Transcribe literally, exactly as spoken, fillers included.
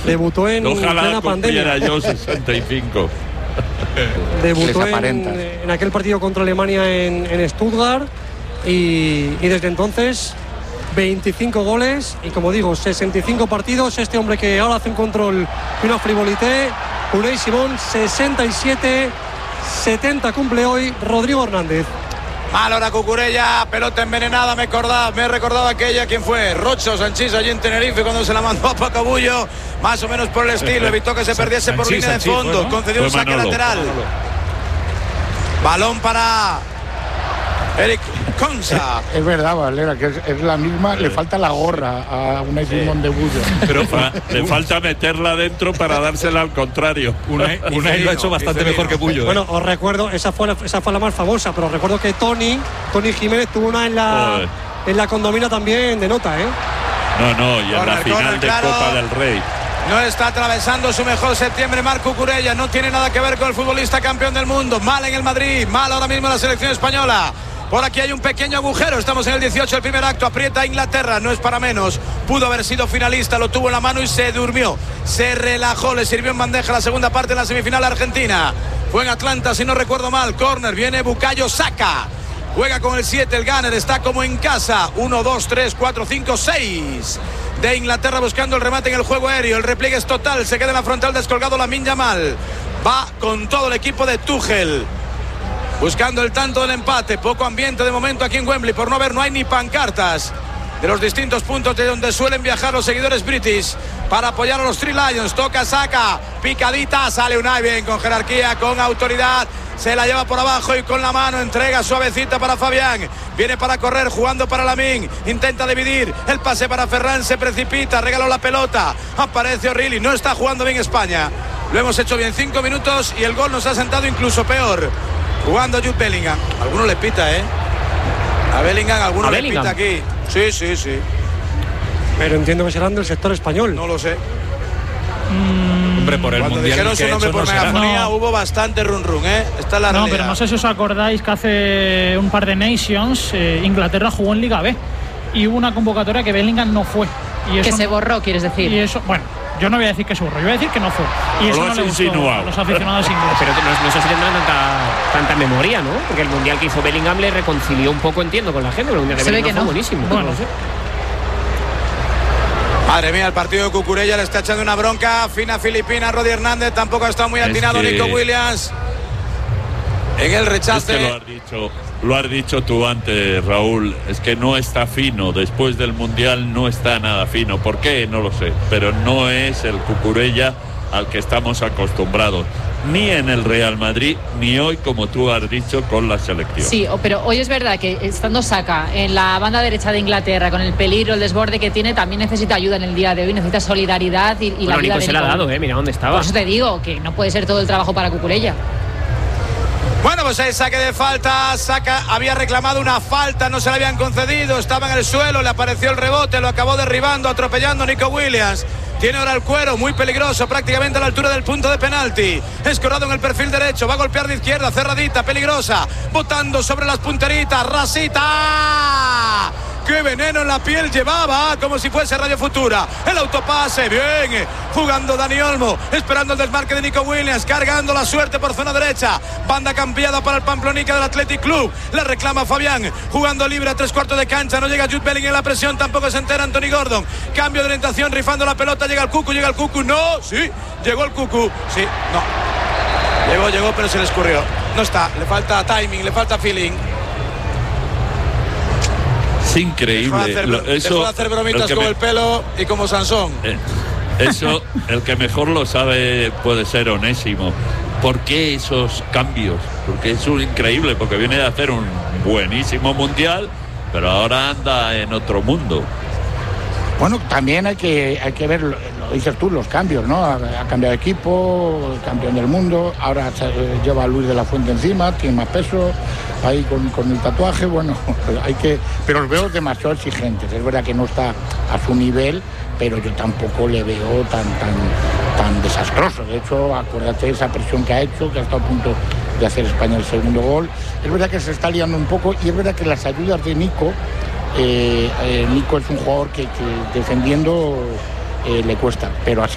Debutó en Ojalá plena pandemia. yo sesenta y cinco. Debutó en, en aquel partido contra Alemania en, en Stuttgart y, y desde entonces veinticinco goles y, como digo, sesenta y cinco partidos. Este hombre que ahora hace un control y una frivolité, Unai Simón, sesenta y siete, setenta cumple hoy Rodrigo Hernández. Mal ahora Cucurella, pelota envenenada, me recordaba, me recordaba aquella, ¿quién fue? Rocho Sanchís allí en Tenerife cuando se la mandó a Paco Bullo, más o menos por el estilo, evitó que se perdiese por línea de fondo, concedió un saque lateral. Balón para Eric Consa. Es, es verdad, Valera, que es, es la misma, le falta la gorra a Unai Simón de Bullo. Pero fa, le falta meterla dentro para dársela al contrario. Unai, Unai lo ha hecho bastante mejor que Bullo. Bueno, ¿eh? os recuerdo, esa fue, la, esa fue la más famosa, pero recuerdo que Tony, Tony Jiménez tuvo una en la, en la Condomina también de nota, ¿eh? No, no, y en Corner, la final corner, de claro. Copa del Rey. No está atravesando su mejor septiembre Marc Cucurella, no tiene nada que ver con el futbolista campeón del mundo. Mal en el Madrid, mal ahora mismo en la selección española. Por aquí hay un pequeño agujero, estamos en el dieciocho, el primer acto, aprieta Inglaterra, no es para menos, pudo haber sido finalista, lo tuvo en la mano y se durmió, se relajó, le sirvió en bandeja la segunda parte en la semifinal Argentina. Fue en Atlanta, si no recuerdo mal, córner, viene Bukayo Saka, juega con el siete, el Gunner, está como en casa, uno, dos, tres, cuatro, cinco, seis de Inglaterra buscando el remate en el juego aéreo, el repliegue es total, se queda en la frontal descolgado Lamine Yamal, va con todo el equipo de Tuchel. Buscando el tanto del empate, poco ambiente de momento aquí en Wembley, por no ver no hay ni pancartas de los distintos puntos de donde suelen viajar los seguidores british para apoyar a los Three Lions. Toca, saca, picadita, sale Unai bien con jerarquía, con autoridad, se la lleva por abajo y con la mano entrega suavecita para Fabián, viene para correr, jugando para Lamine, intenta dividir, el pase para Ferran, se precipita, regaló la pelota, aparece O'Reilly, no está jugando bien España, lo hemos hecho bien, cinco minutos y el gol nos ha sentado incluso peor. Jugando Jude Bellingham. Alguno le pita, ¿eh? A Bellingham, alguno le pita aquí. Sí, sí, sí. Pero entiendo que serán del sector español. No lo sé. Mm, Hombre, por el Cuando mundial dijeron que su nombre hecho, por no megafonía no. hubo bastante run run, ¿eh? Esta es la No, realidad. pero no sé si os acordáis que hace un par de Nations eh, Inglaterra jugó en Liga B y hubo una convocatoria que Bellingham no fue. Y eso que se no, borró, quieres decir. Y eso, bueno, yo no voy a decir que se borró, yo voy a decir que no fue. Y eso lo no has le gustó insinuado. a los aficionados ingleses. Pero no, no sé si tendrán tanta, tanta memoria, ¿no? Porque el mundial que hizo Bellingham le reconcilió un poco, entiendo, con la gente. El mundial de Se ve Bellingham que fue no. buenísimo. Bueno, no sé. Madre mía, el partido de Cucurella le está echando una bronca fina filipina. Rodri Hernández tampoco ha estado muy Es atinado. que... Nico Williams en el rechace. Es que lo has dicho, lo has dicho tú antes, Raúl. Es que no está fino. Después del mundial no está nada fino. ¿Por qué? No lo sé. Pero no es el Cucurella al que estamos acostumbrados. Ni en el Real Madrid, ni hoy, como tú has dicho, con la selección. Sí, pero hoy es verdad que estando Saka en la banda derecha de Inglaterra, con el peligro, el desborde que tiene, también necesita ayuda en el día de hoy, necesita solidaridad y, y Bueno, la ayuda Nico de se la ha Nico. dado, ¿eh? Mira dónde estaba. Por eso te digo que no puede ser todo el trabajo para Cucurella. Bueno, pues el saque de falta. Saka había reclamado una falta, no se la habían concedido, estaba en el suelo, le apareció el rebote, lo acabó derribando, atropellando Nico Williams. Tiene ahora el cuero, muy peligroso, prácticamente a la altura del punto de penalti. Escorado en el perfil derecho, va a golpear de izquierda, cerradita, peligrosa, botando sobre las punteritas, rasita. ¡Qué veneno en la piel llevaba! Como si fuese Radio Futura. El autopase, bien. Jugando Dani Olmo, esperando el desmarque de Nico Williams, cargando la suerte por zona derecha. Banda cambiada para el Pamplonica del Athletic Club. La reclama Fabián, jugando libre a tres cuartos de cancha. No llega Jude Bellingham en la presión, tampoco se entera Anthony Gordon. Cambio de orientación, rifando la pelota. Llega el Cucu, llega el Cucu. No, sí, llegó el Cucu. Sí, no. Llegó, llegó, pero se le escurrió. No está, le falta timing, le falta feeling. Es increíble. Dejó de hacer, Lo, eso, dejó de hacer bromitas el con me, el pelo y como Sansón. Eh, eso, el que mejor lo sabe puede ser Onésimo. ¿Por qué esos cambios? Porque es un increíble, porque viene de hacer un buenísimo mundial, pero ahora anda en otro mundo. Bueno, también hay que, hay que ver, lo, lo dices tú, los cambios, ¿no? Ha, ha cambiado de equipo, campeón del mundo, ahora se, eh, lleva a Luis de la Fuente encima, tiene más peso, ahí con, con el tatuaje, bueno, hay que... Pero los veo demasiado exigentes, es verdad que no está a su nivel, pero yo tampoco le veo tan, tan, tan desastroso. De hecho, acuérdate de esa presión que ha hecho, que ha estado a punto de hacer España el segundo gol. Es verdad que se está liando un poco y es verdad que las ayudas de Nico... Eh, eh, Nico es un jugador que, que defendiendo eh, le cuesta, pero así